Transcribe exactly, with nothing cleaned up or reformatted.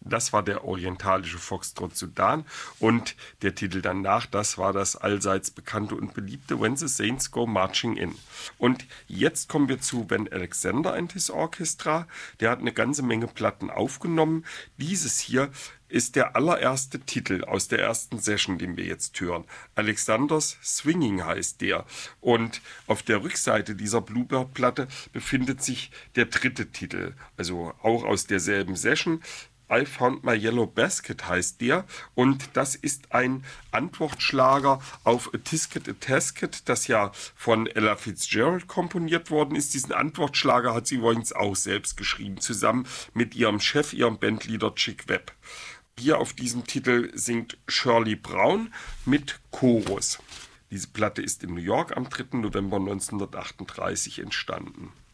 Das war der orientalische Foxtrot Sudan und der Titel danach, das war das allseits bekannte und beliebte When the Saints Go Marching In. Und jetzt kommen wir zu Ben Alexander and His Orchestra. Der hat eine ganze Menge Platten aufgenommen. Dieses hier ist der allererste Titel aus der ersten Session, den wir jetzt hören. Alexanders Swinging heißt der. Und auf der Rückseite dieser Bluebird-Platte befindet sich der dritte Titel, also auch aus derselben Session. I Found My Yellow Basket heißt der und das ist ein Antwortschlager auf A Tisket a Tasket, das ja von Ella Fitzgerald komponiert worden ist. Diesen Antwortschlager hat sie übrigens auch selbst geschrieben, zusammen mit ihrem Chef, ihrem Bandleader Chick Webb. Hier auf diesem Titel singt Shirley Brown mit Chorus. Diese Platte ist in New York am dritten November neunzehnhundertachtunddreißig entstanden.